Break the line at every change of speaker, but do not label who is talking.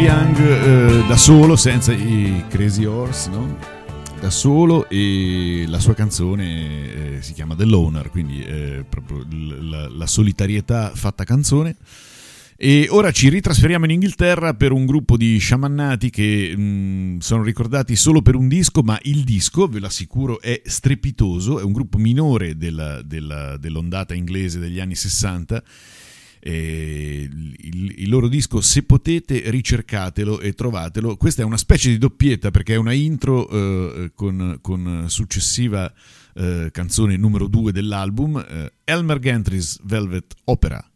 Neil Young da solo, senza i Crazy Horse, no? Da solo, e la sua canzone si chiama The Loner, quindi proprio la solitarietà fatta canzone. E ora ci ritrasferiamo in Inghilterra per un gruppo di sciamannati che sono ricordati solo per un disco, ma il disco, ve lo assicuro, è strepitoso. È un gruppo minore dell'ondata inglese degli anni 60. Il loro disco, se potete, ricercatelo e trovatelo. Questa è una specie di doppietta, perché è una intro con successiva canzone numero 2 dell'album, Elmer Gantry's Velvet Opera.